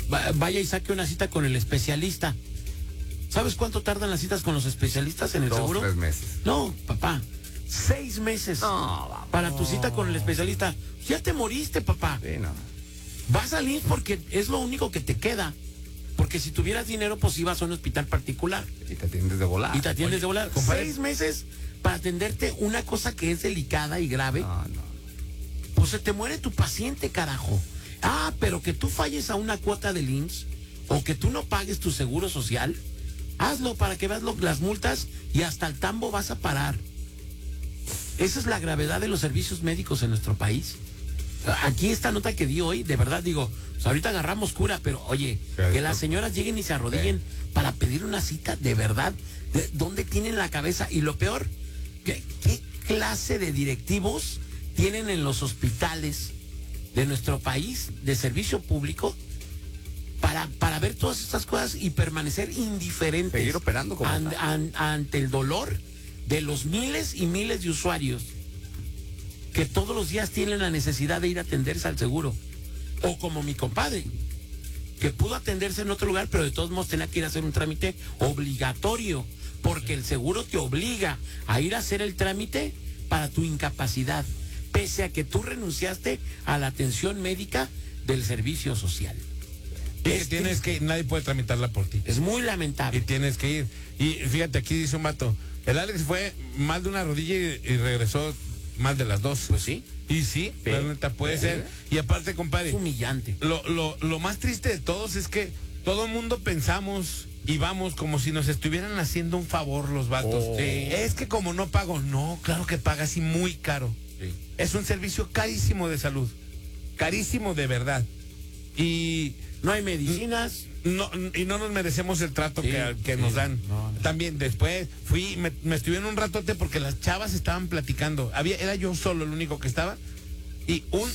vaya y saque una cita con el especialista. ¿Sabes cuánto tardan las citas con los especialistas en el seguro? 2, 3 meses. No, papá, 6 meses. No, para tu cita con el especialista. Ya te moriste, papá. Sí, no. Vas al IMSS porque es lo único que te queda. Porque si tuvieras dinero, pues ibas a un hospital particular. Y te atiendes de volar. Y te atiendes de volar. Compadre. 6 meses para atenderte una cosa que es delicada y grave. No. Pues se te muere tu paciente, carajo. Ah, pero que tú falles a una cuota del IMSS o que tú no pagues tu seguro social, hazlo para que veas las multas y hasta el tambo vas a parar. Esa es la gravedad de los servicios médicos en nuestro país. Aquí esta nota que di hoy, de verdad digo, pues ahorita agarramos cura, pero oye, que las señoras lleguen y se arrodillen para pedir una cita, de verdad, ¿dónde tienen la cabeza? Y lo peor, ¿qué clase de directivos tienen en los hospitales de nuestro país de servicio público para ver todas estas cosas y permanecer indiferentes? Seguir operando como ante el dolor de los miles y miles de usuarios que todos los días tienen la necesidad de ir a atenderse al seguro. O como mi compadre, que pudo atenderse en otro lugar, pero de todos modos tenía que ir a hacer un trámite obligatorio, porque el seguro te obliga a ir a hacer el trámite para tu incapacidad, pese a que tú renunciaste a la atención médica del servicio social. Tienes que ir, nadie puede tramitarla por ti. Es muy lamentable. Y tienes que ir. Y fíjate, aquí dice un vato, el Alex fue más de una rodilla y regresó más de las 2. Pues sí. Y sí, la neta puede ser. Y aparte, compadre, Es humillante. Lo más triste de todos es que todo el mundo pensamos y vamos como si nos estuvieran haciendo un favor los vatos. Oh. Es que como no pago, no, claro que pagas y muy caro. Sí. Es un servicio carísimo de salud. Carísimo de verdad. Y No hay medicinas. no nos merecemos el trato Sí, que sí. nos dan. No. También después me estuvieron un ratote porque las chavas estaban platicando. Era yo solo el único que estaba. Y un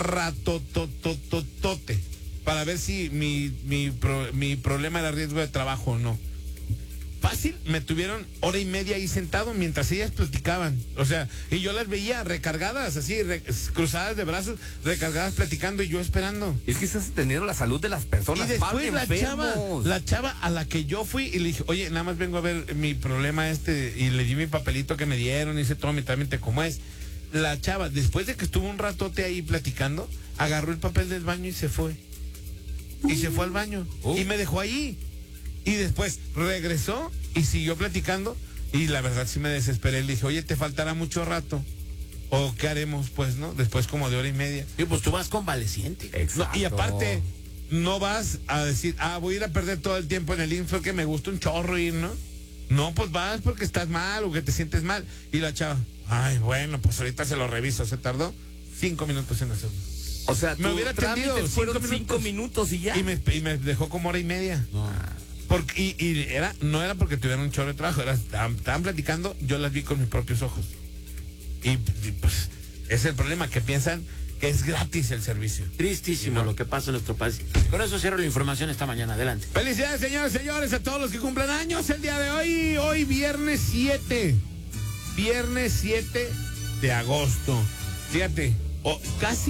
ratotototote para ver si mi problema era riesgo de trabajo o no. Fácil, me tuvieron 1:30 ahí sentado mientras ellas platicaban. O sea, y yo las veía recargadas, así, cruzadas de brazos, recargadas platicando y yo esperando. Es que estás atendiendo la salud de las personas. Y después enfermos. la chava a la que yo fui y le dije, oye, nada más vengo a ver mi problema y le di mi papelito que me dieron, hice todo mi trámite como es. La chava, después de que estuvo un ratote ahí platicando, agarró el papel del baño y se fue. Y se fue al baño. Y me dejó ahí. Y después regresó y siguió platicando. Y la verdad sí me desesperé. Le dije, oye, ¿te faltará mucho rato? ¿O qué haremos, pues, no? Después como de 1:30. Y pues tú vas convaleciente. Exacto. No, y aparte, no vas a decir, voy a ir a perder todo el tiempo en el info que me gusta un chorro ir, ¿no? No, pues vas porque estás mal o que te sientes mal. Y la chava, ay, bueno, pues ahorita se lo reviso. Se tardó 5 minutos en hacerlo. O sea, Me hubiera atendido fueron 5 5 minutos y ya. Y me dejó como 1:30. No. Porque, no era porque tuvieran un chorro de trabajo, estaban platicando, yo las vi con mis propios ojos. Y pues es el problema, que piensan que es gratis el servicio. Tristísimo lo que pasa en nuestro país. Con eso cierro la información esta mañana. Adelante. Felicidades, señores, señores, a todos los que cumplen años el día de hoy. Hoy viernes 7. Viernes 7 de agosto. Fíjate, casi.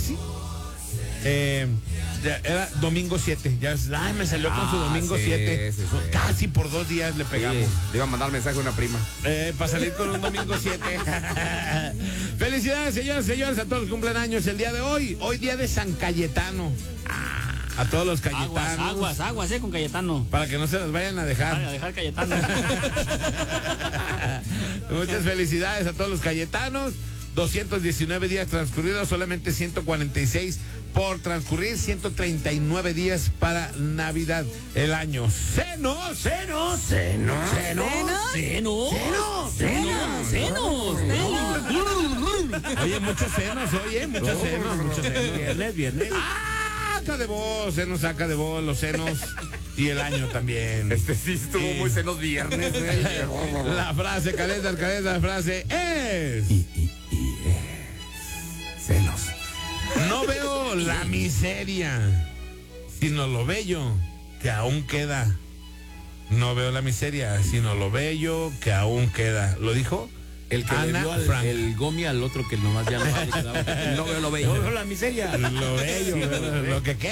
Era domingo 7. Me salió con su domingo 7. Sí. Casi por 2 días le pegamos. Sí, le iba a mandar mensaje a una prima. Para salir con un domingo 7. Felicidades, señores, señores, a todos los que cumplen años el día de hoy. Hoy día de San Cayetano. A todos los cayetanos. Aguas, con Cayetano. Para que no se los vayan a dejar. Para dejar Cayetano. Muchas felicidades a todos los cayetanos. 219 días transcurridos, solamente 146 por transcurrir, 139 días para Navidad. El año senos. Oye, muchos senos, muchos senos. Viernes. Saca de voz, senos saca de voz, los senos y el año también. Sí estuvo muy senos viernes. La frase, caleta, la frase es... Senos. No veo la miseria, sino lo bello que aún queda. No veo la miseria, sino lo bello que aún queda. ¿Lo dijo? El que Ana le dio Frank. el gomi al otro que nomás ya no No veo lo bello. No veo la miseria. Lo bello, lo que queda.